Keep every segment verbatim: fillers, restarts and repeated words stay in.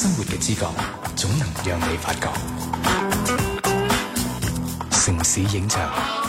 生活嘅知覺總能讓你發覺。城市影像，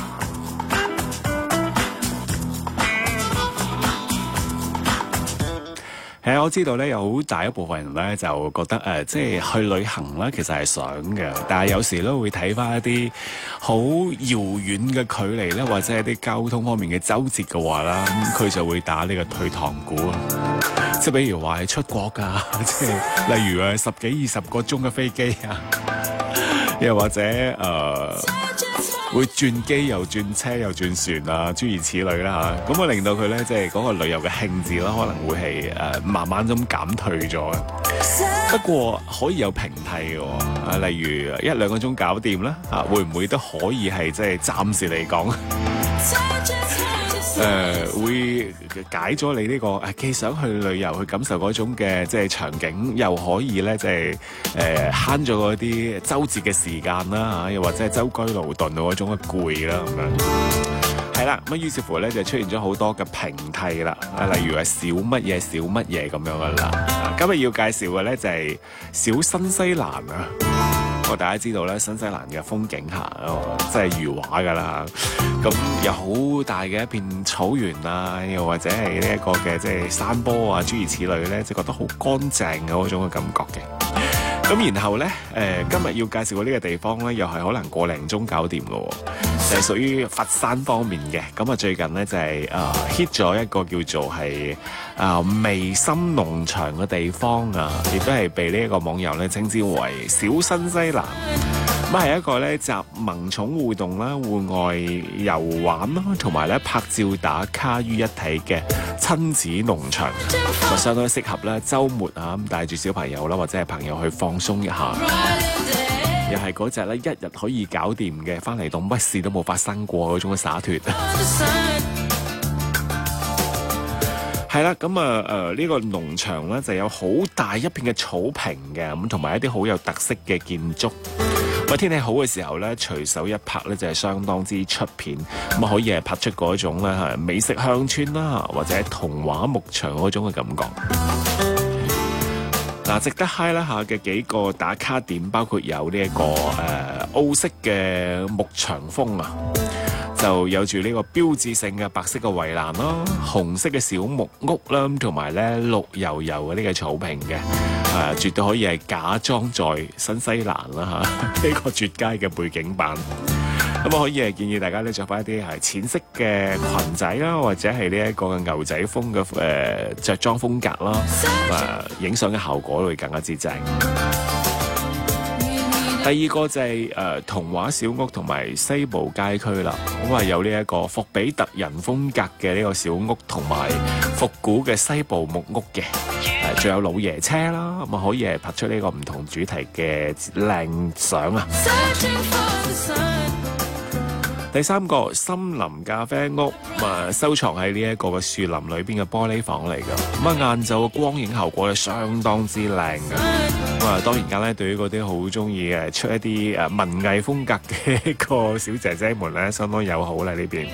係啊，我知道咧，有好大一部分人咧就覺得誒、呃，即係去旅行咧，其實係想嘅，但係有時咧會睇翻一啲好遙遠嘅距離咧，或者係啲交通方面嘅周折嘅話啦，咁佢就會打呢個退堂鼓啊。即係比如話係出國㗎，即係例如誒十幾二十個鐘嘅飛機啊，又或者誒、呃、會轉機又轉車又轉船啊，諸如此類啦嚇。咁啊令到佢咧即係嗰個旅遊嘅興致啦，可能會係誒、呃、慢慢咁減退咗。不過可以有平替嘅，啊例如一兩個鐘搞掂啦，啊會唔會都可以係即係暫時嚟講？誒、呃、會解咗你呢、這個誒既想去旅遊去感受嗰種嘅即係場景，又可以咧即係誒慳咗嗰啲周折嘅時間啦嚇，又或者係舟車勞頓嗰種嘅攰啦咁樣。係啦，咁於是乎咧就出現咗好多嘅平替啦，啊例如係少乜嘢少乜嘢咁樣噶啦。今日要介紹嘅咧就係小新西蘭啊。我大家知道咧，新西蘭嘅風景下，真係如畫噶啦。咁有好大嘅一片草原啊，又或者係呢一個嘅即係山坡啊，諸如此類咧，就覺得好乾淨嘅嗰種嘅感覺嘅。咁然後咧，誒、呃、今日要介紹嘅呢個地方咧，又係可能個零鐘搞掂嘅，就係、是、屬於佛山方面嘅。咁啊，最近咧就係誒 hit 咗一個叫做係啊微心農場嘅地方啊，亦都係被呢一個網友咧稱之為小新西蘭。咁係一個咧集萌寵互動啦、戶外遊玩啦，同埋咧拍照打卡於一體嘅親子農場，就相當適合咧週末啊咁帶住小朋友啦，或者係朋友去放鬆一下。又係嗰隻咧一日可以搞掂嘅，翻嚟當乜事都冇發生過嗰種嘅灑脫。係啦，咁啊誒呢個農場咧就有好大一片嘅草坪嘅，咁同埋一啲好有特色嘅建築。咁天氣好嘅時候咧，隨手一拍咧就係相當之出片，咁啊可以係拍出嗰種咧係美食鄉村啦，或者童話牧場嗰種嘅感覺。嗱，值得 high 啦下嘅幾個打卡點，包括有呢、這、一個誒、呃、澳式嘅牧場風啊，就有住呢個標誌性嘅白色嘅圍欄啦，紅色嘅小木屋啦，同埋咧綠油油嘅呢個草坪嘅，誒、呃、絕對可以係假裝在新西蘭啦嚇，呢、這個絕佳嘅背景板。咁啊可以係建議大家咧着翻一啲係淺色嘅裙仔啦，或者係呢一個嘅牛仔風嘅誒着裝風格啦，誒影相嘅效果會更加之正。第二個就係、是、誒、呃、童話小屋同埋西部街區啦，咁啊有呢一個霍比特人風格嘅呢個小屋同埋復古嘅西部木屋嘅，誒仲有老爺車啦，咁啊可以係拍出呢個唔同主題嘅靚相啊。第三個森林咖啡屋，咁啊收藏喺呢一個嘅樹林裏邊嘅玻璃房嚟㗎，咁啊晏晝嘅光影效果係相當之靚嘅，咁啊當然間咧對於嗰啲好中意誒出一啲誒文藝風格嘅一個小姐姐們咧，相當友好啦呢邊。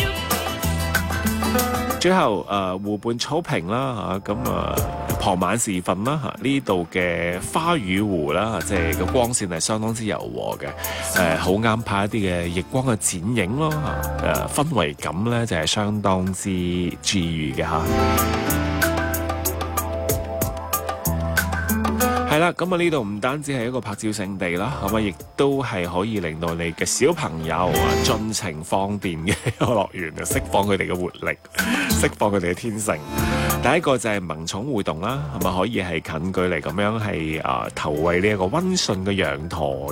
最後誒湖畔草坪啦嚇，咁啊傍晚時分啦嚇，呢度嘅花與湖啦，即係個光線係相當之柔和嘅，誒好啱拍一啲嘅逆光嘅剪影咯嚇，誒氛圍感咧就係相當之治癒嘅嚇。係啦，咁啊呢度唔單止係一個拍照勝地啦，咁啊亦都係可以令到你嘅小朋友啊盡情放電嘅一個樂園啊，釋放佢哋嘅活力，釋放佢哋嘅天性。第一個就係萌寵互動啦，係咪可以係近距離咁樣係啊投餵呢一個溫順嘅羊駝